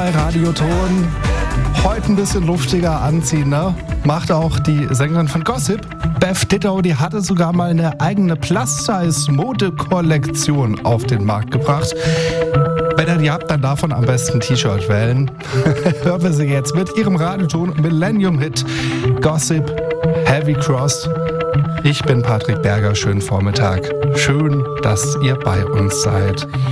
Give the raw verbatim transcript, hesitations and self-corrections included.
bei Radioton. Heute ein bisschen luftiger anziehen, ne? Macht auch die Sängerin von Gossip. Beth Ditto, die hatte sogar mal eine eigene Plus-Size-Mode-Kollektion auf den Markt gebracht. Wenn ihr die habt, dann davon am besten ein T-Shirt wählen. Hören wir sie jetzt mit ihrem Radioton Millennium-Hit Gossip Heavy Cross. Ich bin Patrick Berger, schönen Vormittag. Schön, dass ihr bei uns seid.